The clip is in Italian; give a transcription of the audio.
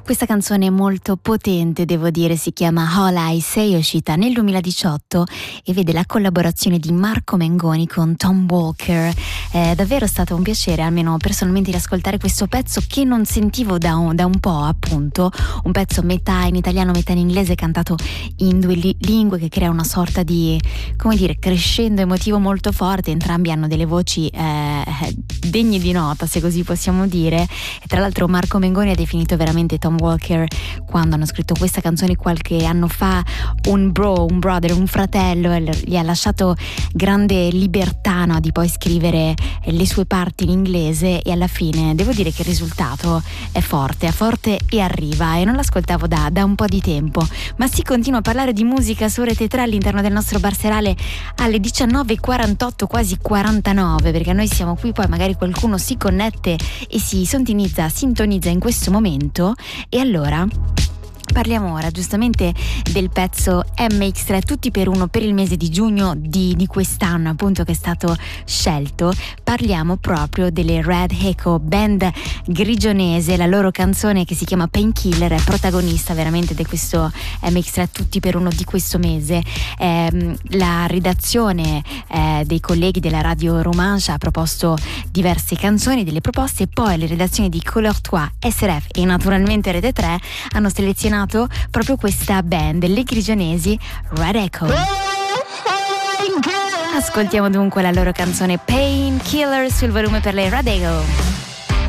Questa canzone è molto potente, devo dire, si chiama All I Say, è uscita nel 2018 e vede la collaborazione di Marco Mengoni con Tom Walker. È davvero stato un piacere, almeno personalmente, di ascoltare questo pezzo che non sentivo da un po', appunto, un pezzo metà in italiano, metà in inglese, cantato in due lingue, che crea una sorta di, come dire, crescendo emotivo molto forte. Entrambi hanno delle voci degne di nota, se così possiamo dire, e tra l'altro Marco Mengoni ha definito veramente Tom Walker, quando hanno scritto questa canzone qualche anno fa, un brother, un fratello, e gli ha lasciato grande libertà, no, di poi scrivere le sue parti in inglese, e alla fine devo dire che il risultato è forte e arriva, e non l'ascoltavo da un po' di tempo. Ma si continua a parlare di musica su Rete 3 all'interno del nostro bar serale alle 19:48, quasi 49, perché noi siamo qui, poi magari qualcuno si connette e si sintonizza in questo momento. E allora parliamo ora giustamente del pezzo MX3, tutti per uno, per il mese di giugno di quest'anno, appunto, che è stato scelto. Parliamo proprio delle Red Echo, band grigionese. La loro canzone, che si chiama Painkiller, è protagonista veramente di questo MX3 tutti per uno di questo mese. La redazione dei colleghi della radio Romanche ha proposto diverse canzoni, delle proposte, e poi le redazioni di Couleur Trois, SRF e naturalmente Rete 3 hanno selezionato proprio questa band, le grigionesi Red Echo. Ascoltiamo dunque la loro canzone Painkiller sul volume per le Red Echo.